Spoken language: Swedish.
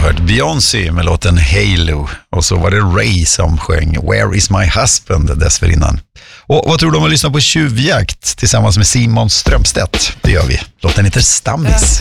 hört Beyoncé med låten Halo. Och så var det Ray som sjöng Where is my husband dessförinnan. Och vad tror du om att lyssna på Tjuvjakt tillsammans med Simon Strömstedt? Det gör vi. Låten heter Stammis.